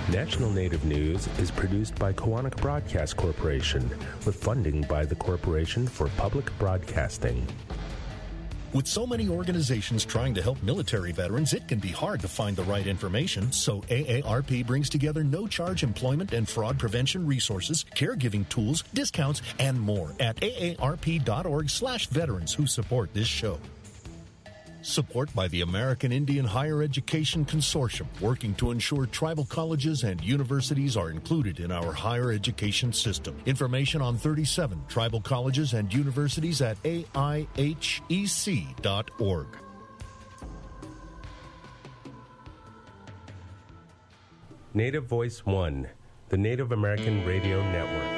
National Native News is produced by Koahnic Broadcast Corporation with funding by the Corporation for Public Broadcasting. With so many organizations trying to help military veterans, it can be hard to find the right information, so AARP brings together no-charge employment and fraud prevention resources, caregiving tools, discounts, and more at aarp.org/veterans who support this show. Support by the American Indian Higher Education Consortium, working to ensure tribal colleges and universities are included in our higher education system. Information on 37 tribal colleges and universities at aihec.org. Native Voice One, the Native American Radio Network.